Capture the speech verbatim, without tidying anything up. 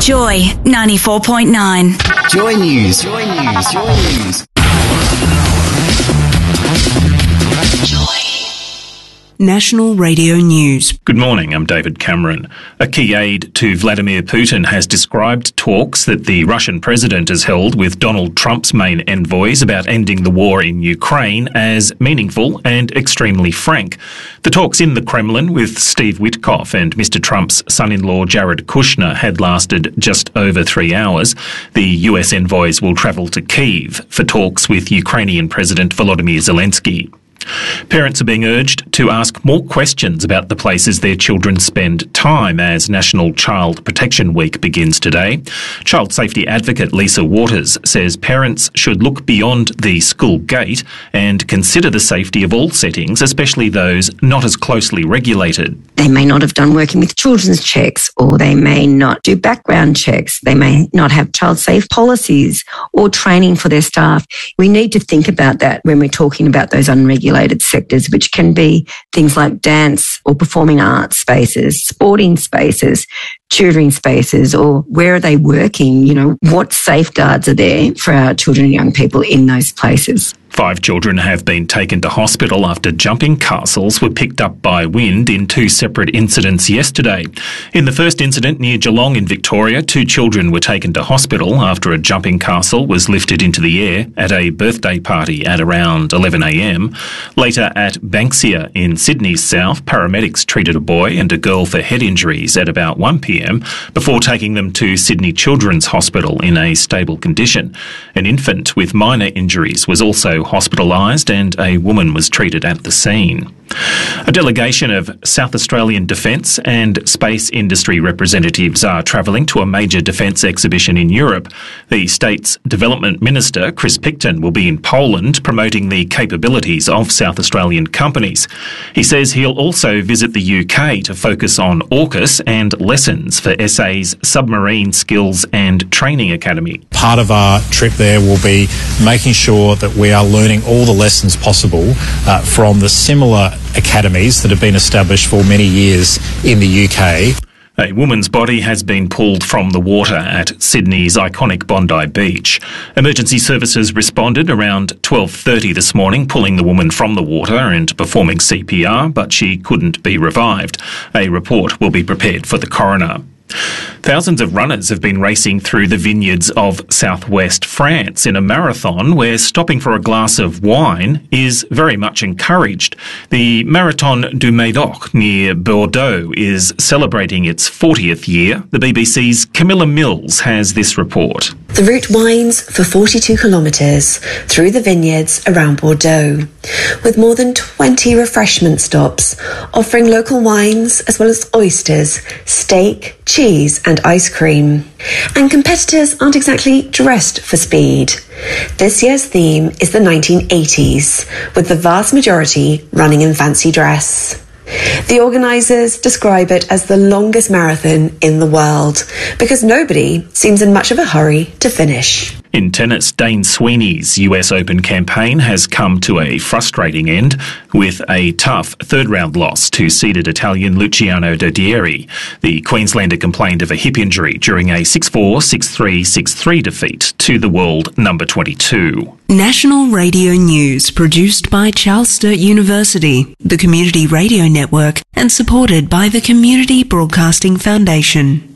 Joy ninety-four point nine. Joy News. Joy News. Joy News. Joy. National Radio News. Good morning, I'm David Cameron. A key aide to Vladimir Putin has described talks that the Russian president has held with Donald Trump's main envoys about ending the war in Ukraine as meaningful and extremely frank. The talks in the Kremlin with Steve Witkoff and Mister Trump's son-in-law Jared Kushner had lasted just over three hours. The U S envoys will travel to Kyiv for talks with Ukrainian President Volodymyr Zelensky. Parents are being urged to ask more questions about the places their children spend time as National Child Protection Week begins today. Child safety advocate Lisa Waters says parents should look beyond the school gate and consider the safety of all settings, especially those not as closely regulated. They may not have done working with children's checks, or they may not do background checks. They may not have child safe policies or training for their staff. We need to think about that when we're talking about those unregulated sectors, which can be things like dance or performing arts spaces, sporting spaces, tutoring spaces, or where are they working? You know, what safeguards are there for our children and young people in those places? Five children have been taken to hospital after jumping castles were picked up by wind in two separate incidents yesterday. In the first incident near Geelong in Victoria, two children were taken to hospital after a jumping castle was lifted into the air at a birthday party at around eleven a m. Later at Banksia in Sydney's south, paramedics treated a boy and a girl for head injuries at about one p m before taking them to Sydney Children's Hospital in a stable condition. An infant with minor injuries was also hospitalised and a woman was treated at the scene. A delegation of South Australian defence and space industry representatives are travelling to a major defence exhibition in Europe. The state's Development Minister, Chris Picton, will be in Poland promoting the capabilities of South Australian companies. He says he'll also visit the U K to focus on AUKUS and lessons for S A's Submarine Skills and Training Academy. Part of our trip there will be making sure that we are learning all the lessons possible uh, from the similar academies that have been established for many years in the U K. A woman's body has been pulled from the water at Sydney's iconic Bondi Beach. Emergency services responded around twelve thirty this morning, pulling the woman from the water and performing C P R, but she couldn't be revived. A report will be prepared for the coroner. Thousands of runners have been racing through the vineyards of southwest France in a marathon where stopping for a glass of wine is very much encouraged. The Marathon du Médoc near Bordeaux is celebrating its fortieth year. The B B C's Camilla Mills has this report. The route winds for forty-two kilometres through the vineyards around Bordeaux, with more than twenty refreshment stops offering local wines as well as oysters, steak, cheese and ice cream. And competitors aren't exactly dressed for speed. This year's theme is the nineteen eighties, with the vast majority running in fancy dress. The organisers describe it as the longest marathon in the world because nobody seems in much of a hurry to finish. In tennis, Dane Sweeney's U S Open campaign has come to a frustrating end with a tough third-round loss to seeded Italian Luciano Dodieri. The Queenslander complained of a hip injury during a six four, six three, six three defeat to the world number twenty-two. National Radio News, produced by Charles Sturt University, the Community Radio Network, and supported by the Community Broadcasting Foundation.